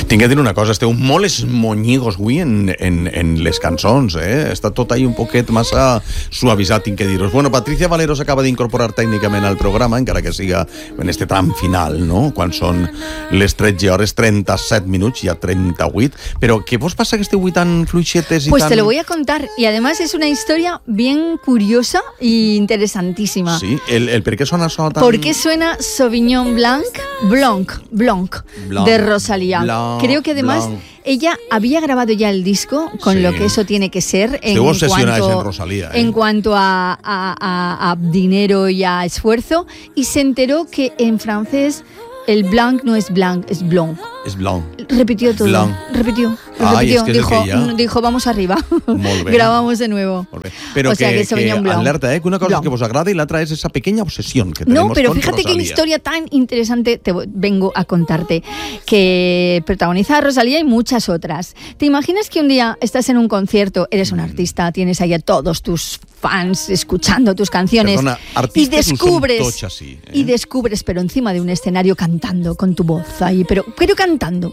Tinc que dir una cosa, esteu molt esmonyigos avui en les cançons, Està tot ahí un poquet massa suavitzat, tinc que dir-vos. Bueno, Patricia Valero s'acaba d'incorporar tècnicament al programa, encara que siga en este tram final, no? Quan són les 13:37, ja 38. Però què vos passa que esteu avui tan fluixetes y pues tan... te lo voy a contar. Y además es una historia bien curiosa e interesantísima. Sí, el per què sona això tan... ¿Por qué suena Sauvignon Blanc de Rosalía? Blanc, Creo que además Blanc. Ella había grabado ya el disco con Sí. lo que eso tiene que ser en Rosalía, en cuanto a dinero y a esfuerzo, y se enteró que en francés el blanc no es blanc, es blanc. És blanc. Repitió todo. Blanc. Repitió. Ai, és que és el que hi ha. Dijo, vamos arriba. Molt bé. Grabamos de nuevo. Molt bé. Però o sea, que Sauvignon Blanc. alerta, que una cosa Blanc. es que vos agrada y la otra es esa pequeña obsesión que tenemos No, pero con fíjate Rosalía. qué historia tan interesante vengo a contarte, que protagoniza a Rosalía y muchas otras. ¿Te imaginas que un día estás en un concierto, eres un artista, tienes ahí a todos tus fans escuchando tus canciones, Perdona, y artistes descubres, ho som tots així, y descubres, pero encima de un escenario cantando con tu voz ahí, pero cantando,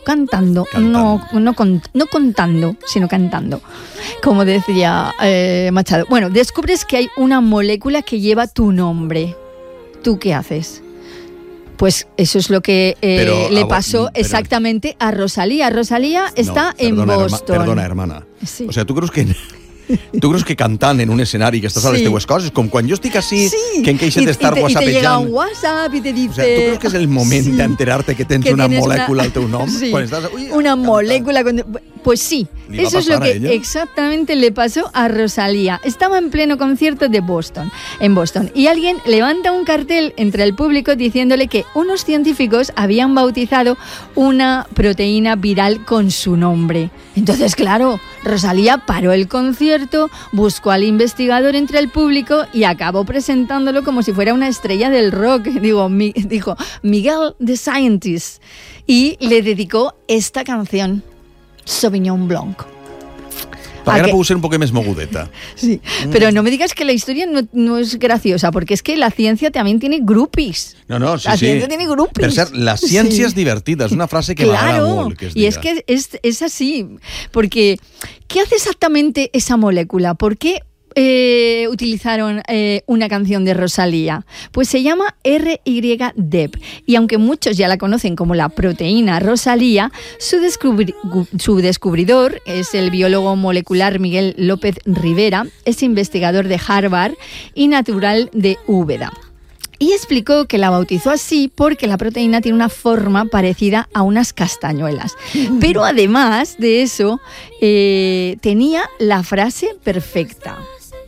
no contando, sino cantando, como decía Machado. Bueno, descubres que hay una molécula que lleva tu nombre. ¿Tú qué haces? Pues eso es lo que le pasó exactamente a Rosalía. Rosalía está en Boston. Perdona, hermana. Sí. O sea, ¿tú crees que cantant en un escenari que estàs a les teues coses, com quan jo estic així, que en queixa d'estar whatsappejant... Y te llega un WhatsApp y te dice... O sea, ¿tú crees que es el momento de enterarte que tens una molécula al teu nom? Sí, Quan estàs, uy, una cantant. molécula... Pues sí, eso es lo que exactamente le pasó a Rosalía. Estaba en pleno concierto de en Boston, y alguien levanta un cartel entre el público diciéndole que unos científicos habían bautizado una proteína viral con su nombre. Entonces, claro, Rosalía paró el concierto, buscó al investigador entre el público y acabó presentándolo como si fuera una estrella del rock. Dijo Miguel the Scientist, y le dedicó esta canción, Sauvignon Blanc. Perquè ara puc ser un poc més mogudeta. Sí, pero no me digas que la historia no es graciosa, porque es que la ciencia también tiene groupies. No, sí, la ciencia tiene groupies. Per cert, la ciència és divertida, és una frase que m'agrada molt que es diga. Y es que es así, porque ¿qué hace exactamente esa molécula? ¿Por qué utilizaron una canción de Rosalía? Pues se llama RYDEP, y aunque muchos ya la conocen como la proteína Rosalía, su descubridor es el biólogo molecular Miguel López Rivera, es investigador de Harvard y natural de Úbeda. Y explicó que la bautizó así porque la proteína tiene una forma parecida a unas castañuelas. Pero además de eso, tenía la frase perfecta.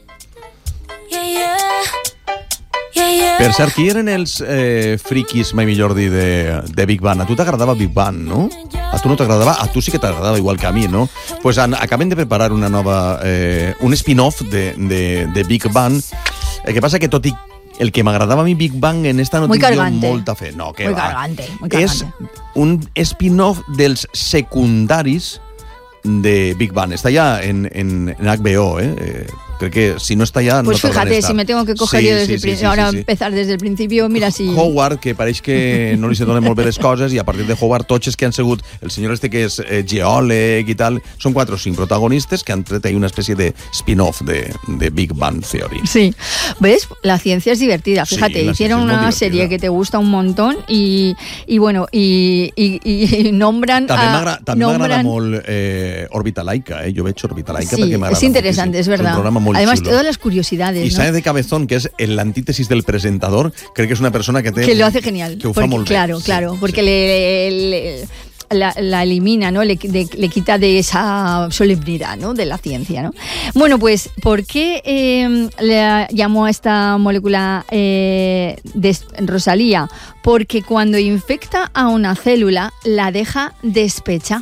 Per cert, qui eren els friquis, mai millor dir, de Big Bang? A tu t'agradava Big Bang, no? A tu no t'agradava? A tu sí que t'agradava igual que a mi, no? Pues acaben de preparar una nova... un spin-off de Big Bang. El que passa que tot i el que m'agradava a mi Big Bang en esta no tinc molta fe. No, que muy va. Cargante. És un spin-off dels secundaris de Big Bang. Està ja en HBO, creo que si no está ya pues no fíjate, si me tengo que coger yo desde el principio, ahora empezar desde el principio, mira si... Howard, que pareix que no li se donen molt bé les coses, i a partir de Howard tots que han sigut el senyor este que és geòleg i tal, són 4 o 5 protagonistes que han tret ahí una especie de spin-off de Big Bang Theory. Sí, ¿ves? La ciencia es divertida, fíjate, sí, hicieron una serie que te gusta un montón y bueno, y nombran... També m'agrada molt Òrbita Laica, jo veig Òrbita Laica perquè m'agrada. Sí, es interesante, es verdad. Además, todas las curiosidades. Y Sáenz de Cabezón, que es el antítesis del presentador, creo que es una persona que lo hace genial. Que ho fa molt bé. Claro, porque la elimina, ¿no? Le quita de esa solemnidad, ¿no? De la ciencia, ¿no? Bueno, pues, ¿por qué le llamó a esta molécula Rosalía? Porque cuando infecta a una célula, la deja despecha.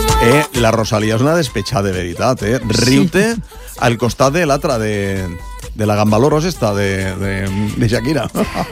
La Rosalía és una despechada de veritat, Riu-te al costat de l'altra, de de la Gambaloros esta, de Shakira.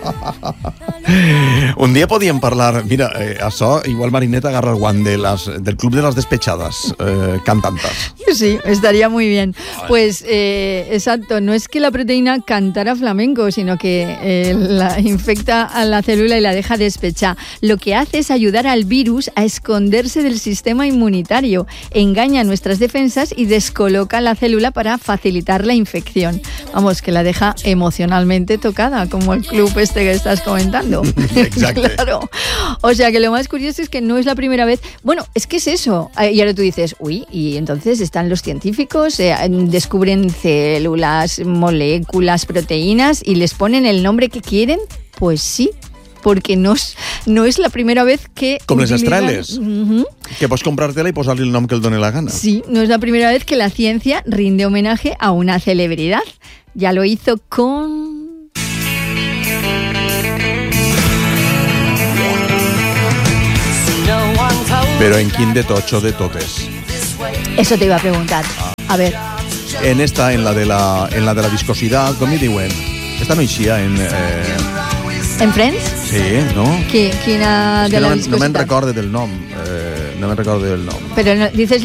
Un dia podíem parlar, mira, això, igual Marineta agarra el guant del Club de las Despechadas, cantantes. Sí, estaría muy bien. Pues, exacto, no es que la proteína cantara flamenco, sino que la infecta a la célula y la deja despechada. Lo que hace es ayudar al virus a esconderse del sistema inmunitario, engaña nuestras defensas y descoloca la célula para facilitar la infección. Vamos, que la deja emocionalmente tocada, como el club este que estás comentando. Exacto. Claro. O sea, que lo más curioso es que no es la primera vez. Bueno, es que es eso. Y ahora tú dices, uy, y entonces están los científicos, descubren células, moléculas, proteínas y les ponen el nombre que quieren. Pues sí, porque no es la primera vez que... Com les estrelles, que pots comprar-te-la i posar-li el nom que el doni la gana. Sí, no es la primera vez que la ciencia rinde homenaje a una celebridad. Ya lo hizo con... Però en quin de tots o de totes? Eso te iba a preguntar. A ver. En esta, en la de la viscosidad, com hi diuen? Esta no eixia en... ¿En Friends? Sí, no? ¿Quina de la viscosidad? No me'n recorde del nom. No me'n recorde del nom. Pero no, dices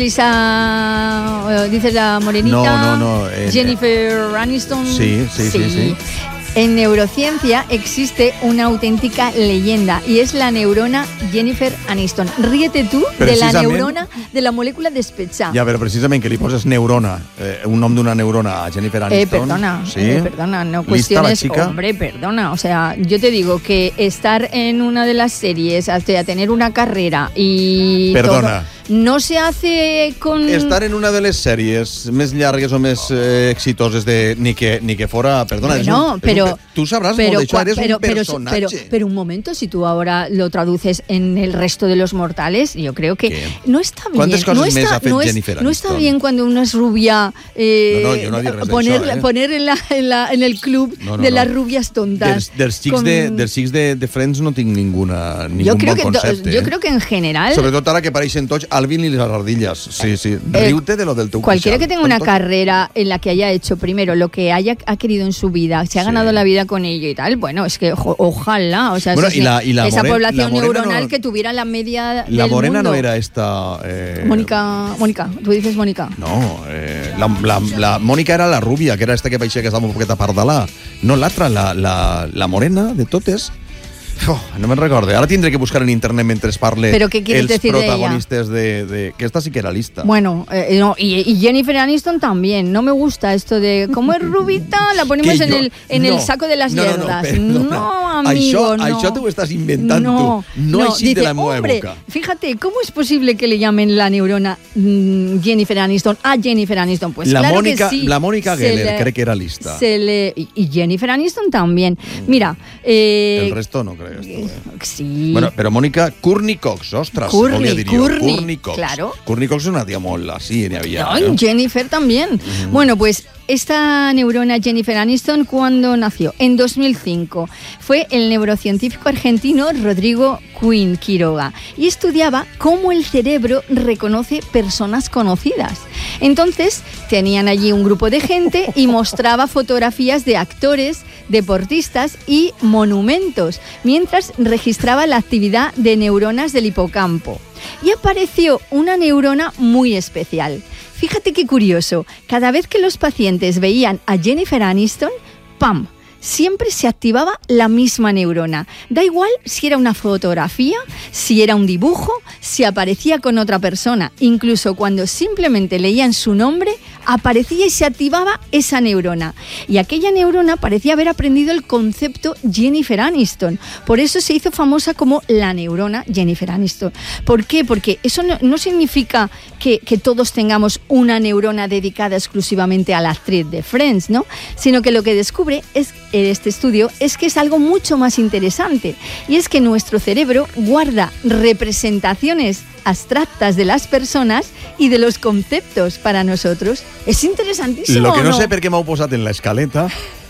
Lisa... Dices la morenita... No. Jennifer Aniston... Sí. En neurociencia existe una auténtica leyenda y es la neurona Jennifer Aniston. Ríete tú de la neurona, de la molécula despechada. Ja, però precisament que li poses neurona, un nom d'una neurona a Jennifer Aniston. Perdona, no cuestiones, hombre, perdona. O sea, yo te digo que estar en una de las series, hasta tener una carrera y perdona. Todo, no se hace con... Estar en una de les sèries més llargues o més exitoses de ni que fora... Perdona, bueno, tú sabrás molt d'això, eres un personaje. Pero un momento, si tú ahora lo traduces en el resto de los mortales, yo creo que no está bien. ¿Cuántas cosas més ha fet Jennifer Aniston? No está bien cuando uno es rubia yo no poner en el club de las rubias tontas. Dels xics de Friends no tinc ningún bon concepte. Yo creo que en general... Sobretot ara que apareixen tots Alvin y las ardillas. Sí. Riute de lo del teu cualquiera quixal. Que tenga una carrera en la que haya hecho primero lo que ha querido en su vida, se ha ganado la vida con ello y tal, bueno, es que ojalá, o sea, bueno, esa población neuronal no, que tuviera la media la del morena mundo. No era esta... Mónica, tú dices Mónica. No, la Mónica era la rubia, que era esta que parecía que estava un poqueta pardalà. No, l'altra, la morena de totes... no me'n recorde. Ara tindré que buscar en internet mentre parle els protagonistes de... Que esta sí que era lista. Bueno, no, y Jennifer Aniston también. No me gusta esto de como es rubita, la ponemos en el saco de las hierdas. No, amigo, no. Això t'ho estàs inventant tu. No així de la meva boca. Fíjate, ¿cómo es posible que le llamen la neurona Jennifer Aniston a Jennifer Aniston? Pues la claro Mónica, que sí. La Mónica Geller cree que era lista. Y Jennifer Aniston también. Mira... el resto no creo. Sí. Bueno, però Mònica Courtney Cox, ostres, volia dir jo. Courtney Cox. Claro. Courtney Cox és una tia molt así, n'hi havia. No, Jennifer también. Bueno, pues esta neurona Jennifer Aniston, ¿cuándo nació? En 2005. Fue el neurocientífico argentino Rodrigo Quinn Quiroga y estudiaba cómo el cerebro reconoce personas conocidas. Entonces, tenían allí un grupo de gente y mostraba fotografías de actores, deportistas y monumentos, mientras registraba la actividad de neuronas del hipocampo. Y apareció una neurona muy especial. Fíjate qué curioso, cada vez que los pacientes veían a Jennifer Aniston, ¡pam!, siempre se activaba la misma neurona. Da igual si era una fotografía, si era un dibujo, si aparecía con otra persona. Incluso cuando simplemente leían su nombre, aparecía y se activaba esa neurona. Y aquella neurona parecía haber aprendido el concepto Jennifer Aniston. Por eso se hizo famosa como la neurona Jennifer Aniston. ¿Por qué? Porque eso no significa que todos tengamos una neurona dedicada exclusivamente a la actriz de Friends, ¿no? Sino que lo que descubre este estudio es que es algo mucho más interesante. Y es que nuestro cerebro guarda representaciones abstractas de las personas y de los conceptos para nosotros. Es interesantísimo. Lo que no sé per què m'heu posat en l'escaleta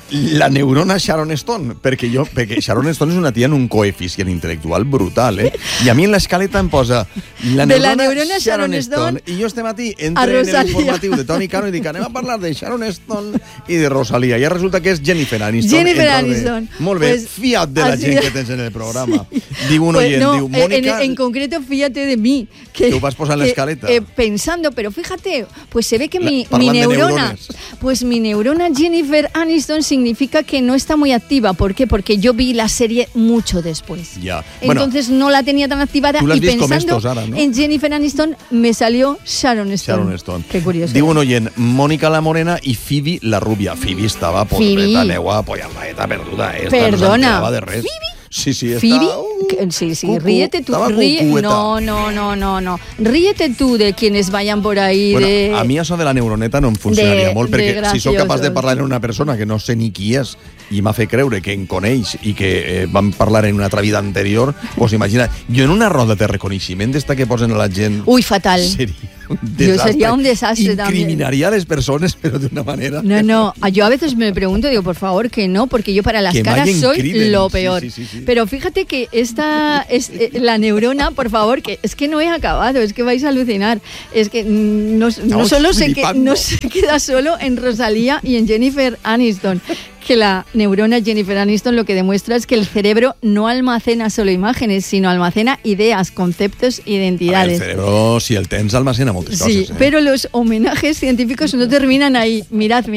la neurona Sharon Stone, perquè Sharon Stone és una tia en un coeficient intel·lectual brutal, I a mi en l'escaleta em posa la neurona Sharon Stone, i jo este matí entré en l'informatiu de Toni Cano i dic, anem a parlar de Sharon Stone i de Rosalía. I resulta que és Jennifer Aniston. Jennifer Aniston. Molt bé, pues, fíjate de la gent que tens en el programa. Sí. Diu un oient, diu, Mónica... En concreto, fíjate de mí. Que tú vas a posar en la escaleta. Pensando, pero fíjate, pues se ve que mi neurona... Pues mi neurona Jennifer Aniston significa que no está muy activa. ¿Por qué? Porque yo vi la serie mucho después. Ya. Entonces no la tenía tan activada y pensando ahora, ¿no? En Jennifer Aniston me salió Sharon Stone. Qué curioso. Diu un oient, Mónica la morena y Phoebe la rubia. Phoebe estava pobreta, neua, pollarlaeta, perduda. Perdona. No de res. ¿Phoebe? Sí, ¿Phoebe? Sí, ríete tú. No. Ríete tú de quienes vayan por ahí. Bueno, a mi això de la neuroneta no em funcionaria molt, perquè si sóc capaç de parlar en una persona que no sé ni qui és i m'ha fet creure que em coneix i que vam parlar en una altra vida anterior, pues imagina, jo en una roda de reconeixement d'esta que posen a la gent... Uy, fatal. Sería un desastre también. Incriminaría a las personas, pero de una manera... No, yo a veces me pregunto, digo, por favor, que no, porque yo para las que caras soy lo peor. Sí. Pero fíjate que esta es la neurona, por favor, que es que no he acabado, es que vais a alucinar. Es que no solo no se queda solo en Rosalía y en Jennifer Aniston, que la neurona Jennifer Aniston lo que demuestra es que el cerebro no almacena solo imágenes, sino almacena ideas, conceptos, identidades. El cerebro, si el tens, almacena moltes coses. Sí, pero los homenajes científicos no terminan ahí. Mirad.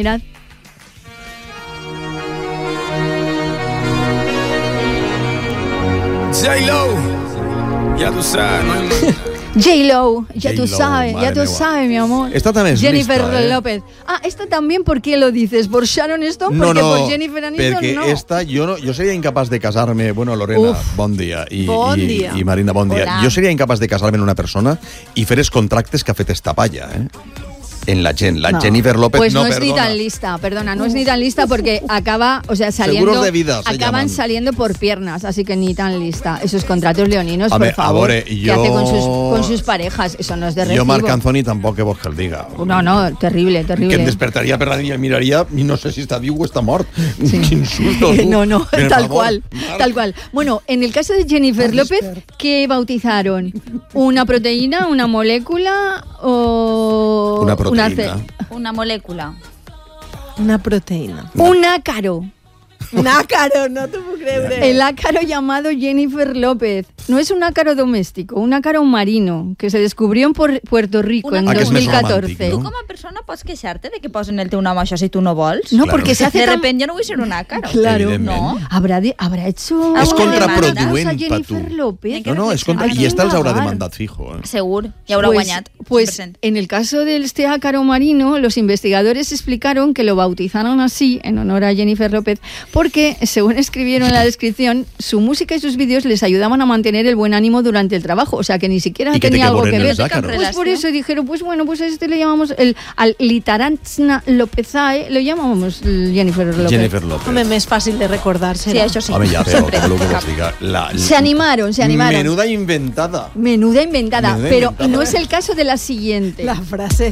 J-Lo, ya tú sabes, no hay más. J-Lo, ya tú sabes, mi amor. Esta también es Jennifer lista, López. Esta también, ¿por qué lo dices? ¿Por Sharon Stone? Porque por Jennifer Aniston perquè no. Esta, yo sería incapaz de casarme. Bueno, Lorena, bon dia. I Marina, bon dia. Hola. Jo seria incapaç de casar-me en una persona i fer els contractes que ha fet esta palla, en la gent. La Jennifer López pues no es perdona. ni tan lista, no es ni tan lista porque acaba, saliendo, Seguros de vida se acaban llaman. Saliendo por piernas, así que ni tan lista. Esos contratos leoninos, A por favor, yo... que hace con sus parejas, eso no es de recibo. Jo Marc Anthony tampoc que vols que el diga. No, terrible. Que em despertaria per la nit i el miraria i no sé si està viu o està mort. Sí. Quin susto, tu. No, tal cual. Bueno, en el caso de Jennifer López, ¿qué bautizaron? ¿Una proteína, una molécula o...? Una proteïna. Una molécula. Una proteína. Un ácaro. Un ácaro, no te puedo creer. El ácaro llamado Jennifer López. No es un ácaro doméstico, un ácaro marino que se descubrió en Puerto Rico en 2014. Tu com a persona pots queixar-te de que posen el teu nom això si tu no vols? No, porque se hace de repente yo no vull ser un ácaro. Claro. No. Habrá hecho... És contraproduent per tu. Jennifer López. No, i esta els haurà demandat fijo. Segur, ja haurà guanyat. Pues en el caso de este ácaro marino, los investigadores explicaron que lo bautizaron así, en honor a Jennifer López, porque, según escribieron en la descripción, su música y sus vídeos les ayudaban a mantener el buen ánimo durante el trabajo, o sea que ni siquiera tenía algo que ver. Pues por eso dijeron, pues a este le llamamos al Litarantzna Lópezae, lo llamamos Jennifer López. Hombre, més fàcil de recordar-se. Sí, això sí. Home, ja, però lo que vos diga. Se animaron. Menuda inventada. Pero no es el caso de la siguiente. La frase.